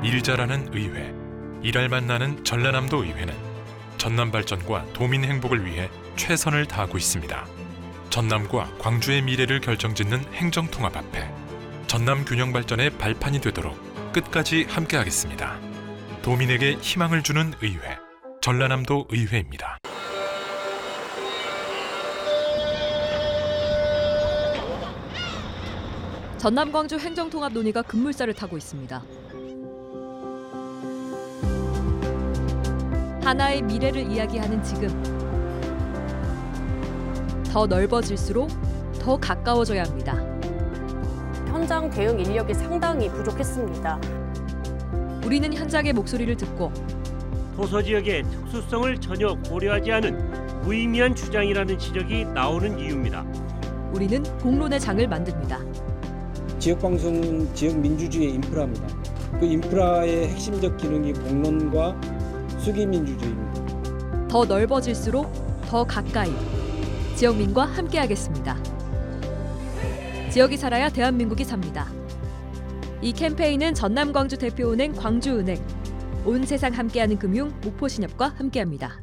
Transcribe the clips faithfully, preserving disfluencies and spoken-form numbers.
일 잘하는 의회, 일할만 나는 전라남도 의회는 전남 발전과 도민 행복을 위해 최선을 다하고 있습니다. 전남과 광주의 미래를 결정짓는 행정통합 앞에 전남 균형 발전의 발판이 되도록 끝까지 함께하겠습니다. 도민에게 희망을 주는 의회, 전라남도 의회입니다. 전남 광주 행정통합 논의가 급물살을 타고 있습니다. 하나의 미래를 이야기하는 지금, 더 넓어질수록 더 가까워져야 합니다. 현장 대응 인력이 상당히 부족했습니다. 우리는 현장의 목소리를 듣고 도서 지역의 특수성을 전혀 고려하지 않은 무의미한 주장이라는 지적이 나오는 이유입니다. 우리는 공론의 장을 만듭니다. 지역방송은 지역 민주주의의 인프라입니다. 그 인프라의 핵심적 기능이 공론과 수기민주주의입니다. 더 넓어질수록 더 가까이, 지역민과 함께하겠습니다. 지역이 살아야 대한민국이 삽니다. 이 캠페인은 전남 광주 대표은행 광주은행, 온 세상 함께하는 금융 목포신협과 함께합니다.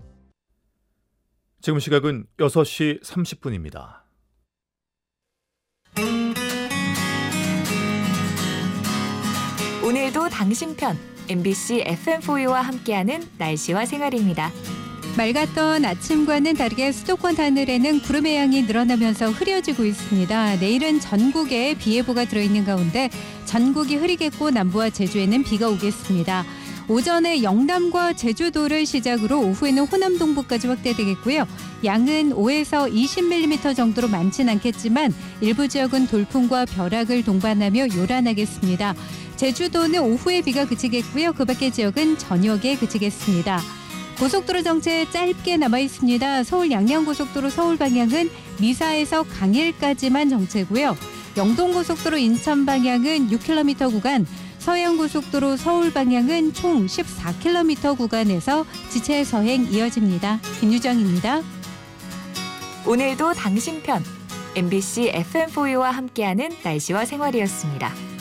지금 시각은 여섯 시 삼십 분입니다. 오늘도 당신 편 엠비씨 에프엠포유와 함께하는 날씨와 생활입니다. 맑았던 아침과는 다르게 수도권 하늘에는 구름의 양이 늘어나면서 흐려지고 있습니다. 내일은 전국에 비 예보가 들어있는 가운데 전국이 흐리겠고 남부와 제주에는 비가 오겠습니다. 오전에 영남과 제주도를 시작으로 오후에는 호남 동부까지 확대되겠고요. 양은 오에서 이십 밀리미터 정도로 많진 않겠지만 일부 지역은 돌풍과 벼락을 동반하며 요란하겠습니다. 제주도는 오후에 비가 그치겠고요. 그 밖의 지역은 저녁에 그치겠습니다. 고속도로 정체 짧게 남아 있습니다. 서울 양양고속도로 서울 방향은 미사에서 강일까지만 정체고요. 영동고속도로 인천 방향은 육 킬로미터 구간, 서해안고속도로 서울 방향은 총 십사 킬로미터 구간에서 지체 서행 이어집니다. 김유정입니다. 오늘도 당신 편 엠비씨 에프엠포유와 함께하는 날씨와 생활이었습니다.